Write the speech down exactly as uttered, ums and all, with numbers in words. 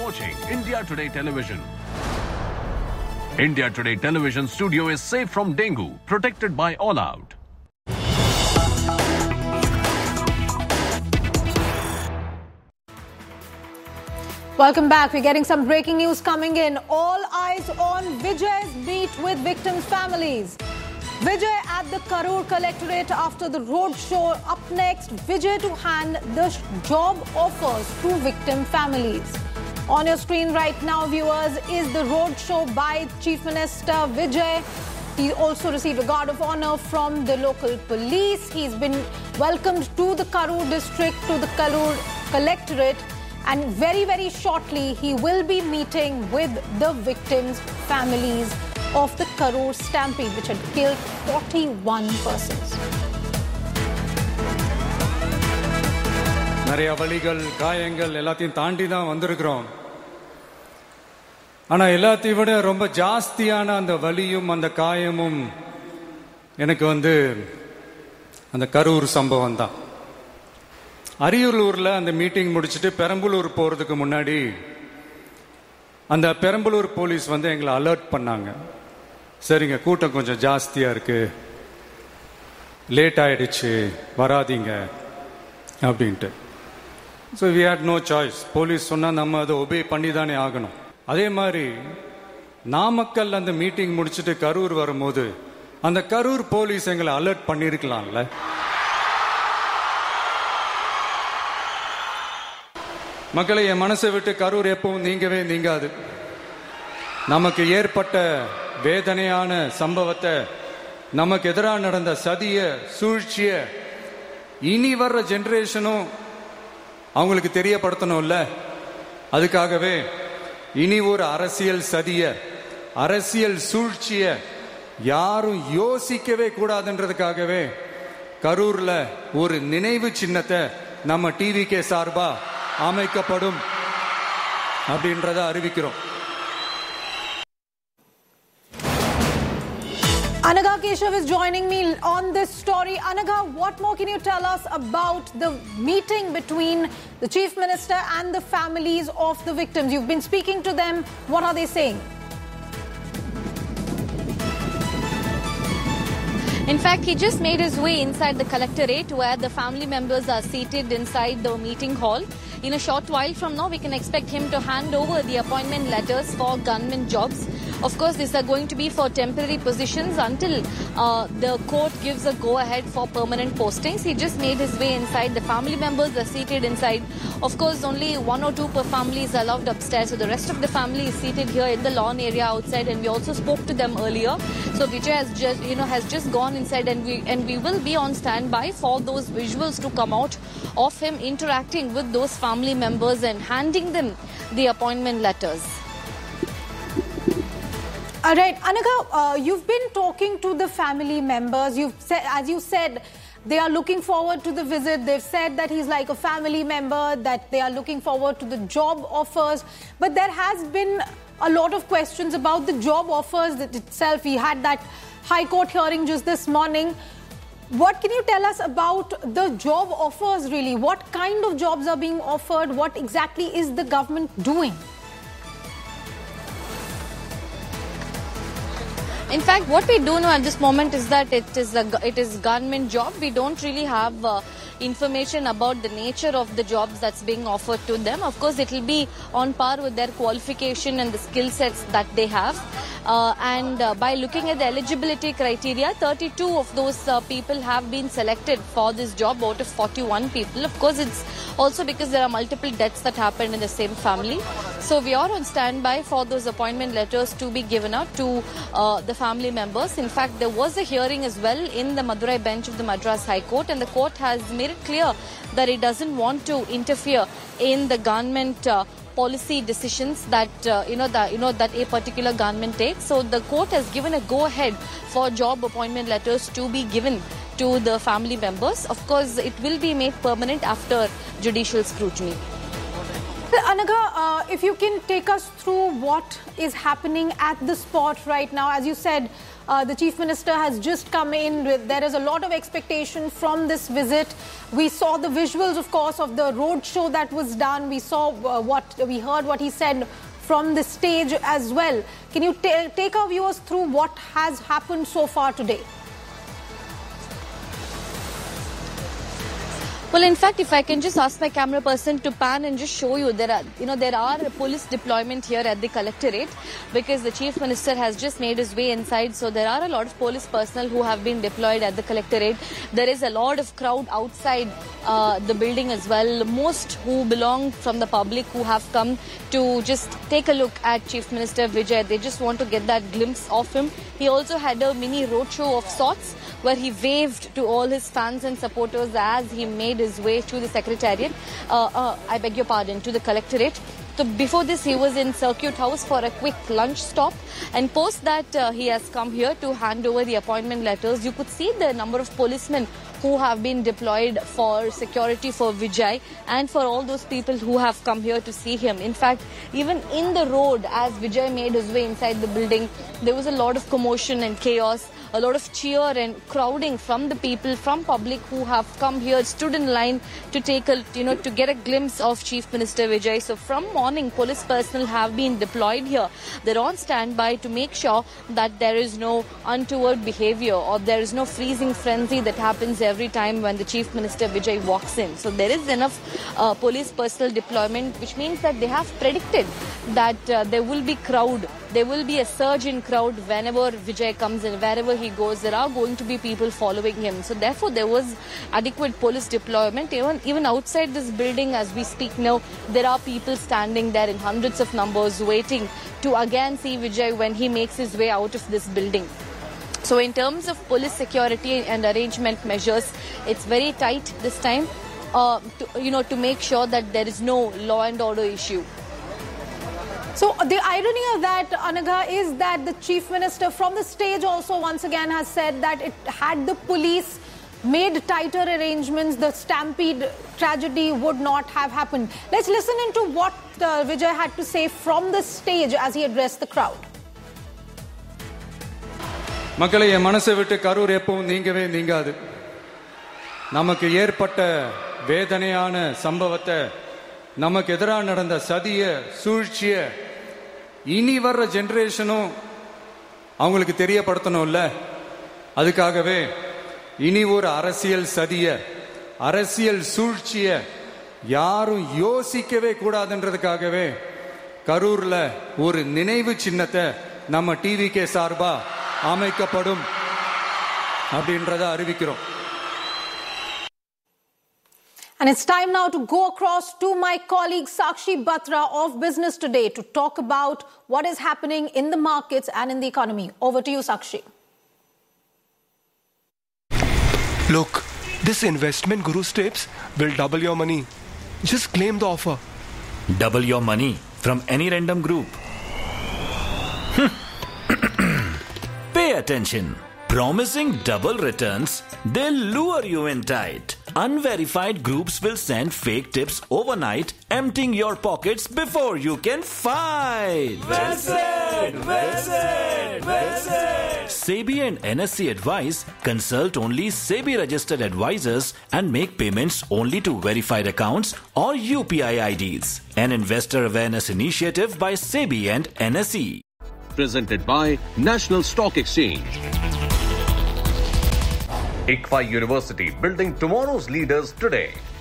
watching India Today Television. India Today Television studio is safe from dengue, protected by All Out. Welcome back. We're getting some breaking news coming in. All eyes on Vijay's meet with victims' families. Vijay at the Karur Collectorate after the road show. Up next, Vijay to hand the job offers to victim families. On your screen right now, viewers, is the road show by Chief Minister Vijay. He also received a guard of honor from the local police. He's been welcomed to the Karur district, to the Karur Collectorate. And very, very shortly, he will be meeting with the victims' families of the Karur stampede, which had killed forty-one persons. நிறைய வலிகள் காயங்கள் எல்லாத்தையும் தாண்டி தான் வந்திருக்கிறோம். ஆனா எல்லாத்தையும் விட ரொம்ப ஜாஸ்தியான அந்த வலியும் அந்த காயமும் எனக்கு வந்து அந்த கரூர் சம்பவம் தான். அரியலூர்ல அந்த மீட்டிங் முடிச்சுட்டு பெரம்பலூர் போறதுக்கு முன்னாடி அந்த பெரம்பலூர் போலீஸ் வந்து எங்களை அலர்ட் பண்ணாங்க. சரிங்க, கூட்டம் கொஞ்சம் ஜாஸ்தியா இருக்கு, லேட் ஆயிடுச்சு, வராதீங்க அப்படின்ட்டு. So we had no choice. Police சொன்னா நம்ம அதை ஒபே பண்ணி தானே ஆகணும். அதே மாதிரி நாமக்கல் அந்த மீட்டிங் முடிச்சுட்டு கரூர் வரும்போது அந்த கரூர் போலீஸ் எங்களை அலர்ட் பண்ணிருக்கலாம்ல. மக்களை, என் மனசை விட்டு கரூர் எப்பவும் நீங்கவே நீங்காது. நமக்கு ஏற்பட்ட வேதனையான சம்பவத்தை, நமக்கு எதிராக நடந்த சதிய சூழ்ச்சிய இனி வர்ற ஜெனரேஷனும் அவங்களுக்கு தெரியப்படுத்தணும்ல. அதுக்காகவே இனி ஒரு அரசியல் சதிய, அரசியல் சூழ்ச்சிய யாரும் யோசிக்கவே கூடாதுன்றதுக்காகவே கரூர்ல ஒரு நினைவு சின்னத்தை நம்ம டிவிகே சார்பா அமைக்கப்படும் அப்படின்றத அறிவிக்கிறோம். Anagha Keshav is joining me on this story. Anagha, what more can you tell us about the meeting between the Chief Minister and the families of the victims? You've been speaking to them. What are they saying? In fact, he just made his way inside the collectorate where the family members are seated inside the meeting hall. In a short while from now, we can expect him to hand over the appointment letters for government jobs. Of course, these are going to be for temporary positions until uh, the court gives a go-ahead for permanent postings. He just made his way inside. The family members are seated inside. Of course, only one or two per family is allowed upstairs. So the rest of the family is seated here in the lawn area outside. And we also spoke to them earlier. So Vijay has just, you know, has just gone inside, and we and we will be on standby for those visuals to come out of him interacting with those family members and handing them the appointment letters. All right, Anagha, uh, you've been talking to the family members. You've said, as you said, they are looking forward to the visit. They've said that he's like a family member, that they are looking forward to the job offers. But there has been a lot of questions about the job offers itself. We had that High Court hearing just this morning. What can you tell us about the job offers, really? What kind of jobs are being offered? What exactly is the government doing? In fact, what we do know at this moment is that it is a it is government job. We don't really have uh, information about the nature of the jobs that's being offered to them. Of course, it will be on par with their qualification and the skill sets that they have. Uh, and uh, by looking at the eligibility criteria, thirty-two of those uh, people have been selected for this job out of forty-one people. Of course, it's also because there are multiple deaths that happened in the same family. So we are on standby for those appointment letters to be given out to uh, the family members. In fact, there was a hearing as well in the Madurai bench of the Madras High Court, and the court has made it clear that it doesn't want to interfere in the government uh, policy decisions that uh, you know that you know that a particular government takes. So the court has given a go-ahead for job appointment letters to be given to the family members. Of course, it will be made permanent after judicial scrutiny. Anagha, uh, if you can take us through what is happening at the spot right now. As you said, Uh, the Chief Minister has just come in. With, there is a lot of expectation from this visit. We saw the visuals, of course, of the road show that was done. We saw uh, what we heard, what he said from the stage as well. Can you t- take our viewers through what has happened so far today? Well, in fact, if I can just ask my camera person to pan and just show you, there are, you know, there are police deployment here at the collectorate because the Chief Minister has just made his way inside. So there are a lot of police personnel who have been deployed at the collectorate. There is a lot of crowd outside uh, the building as well. Most who belong from the public who have come to just take a look at Chief Minister Vijay. They just want to get that glimpse of him. He also had a mini roadshow of sorts where he waved to all his fans and supporters as he made his way to the Secretariat, uh, uh, I beg your pardon, to the Collectorate. So before this, he was in Circuit House for a quick lunch stop, and post that uh, he has come here to hand over the appointment letters. You could see the number of policemen who have been deployed for security for Vijay and for all those people who have come here to see him. In fact, even in the road as Vijay made his way inside the building, there was a lot of commotion and chaos, a lot of cheer and crowding from the people, from public who have come here, stood in line to take a, you know, to get a glimpse of Chief Minister Vijay. So from morning, police personnel have been deployed here. They're on standby to make sure that there is no untoward behavior or there is no freezing frenzy that happens every time when the Chief Minister Vijay walks in. So there is enough uh, police personnel deployment, which means that they have predicted that uh, there will be crowd, there will be a surge in crowd whenever Vijay comes in, wherever he goes. There are going to be people following him. So therefore there was adequate police deployment. Even, even outside this building as we speak now, there are people standing there in hundreds of numbers waiting to again see Vijay when he makes his way out of this building. So in terms of police security and arrangement measures, it's very tight this time, uh, to, you know, to make sure that there is no law and order issue. So the irony of that, Anagha, is that the Chief Minister from the stage also once again has said that it had the police made tighter arrangements, the Stampede tragedy would not have happened. Let's listen into what uh, Vijay had to say from the stage as he addressed the crowd. மக்களை என் மனசை விட்டு கரூர் எப்பவும் நீங்கவே நீங்காது. நமக்கு ஏற்பட்ட வேதனையான சம்பவத்தை, நமக்கு எதிராக நடந்த சதிய சூழ்ச்சிய இனி வர்ற ஜெனரேஷனும் அவங்களுக்கு தெரியப்படுத்தணும்ல. அதுக்காகவே இனி ஒரு அரசியல் சதிய, அரசியல் சூழ்ச்சிய யாரும் யோசிக்கவே கூடாதுன்றதுக்காகவே கரூர்ல ஒரு நினைவு சின்னத்தை நம்ம டிவிகே சார்பா அமைக்கப்படும் அப்படின்றத அறிவிக்கிறோம். And it's time now to go across to my colleague Sakshi Batra of Business Today to talk about what is happening in the markets and in the economy. Over to you, Sakshi. Look, this investment guru tips will double your money. Just claim the offer. Double your money from any random group. Pay attention. Promising double returns, they'll lure you in tight. Unverified groups will send fake tips overnight, emptying your pockets before you can fight. Well said, well said, well said. SEBI and N S E advise, consult only SEBI registered advisors and make payments only to verified accounts or U P I I Ds. An investor awareness initiative by SEBI and N S E. Presented by National Stock Exchange. I C F A University, building tomorrow's leaders today.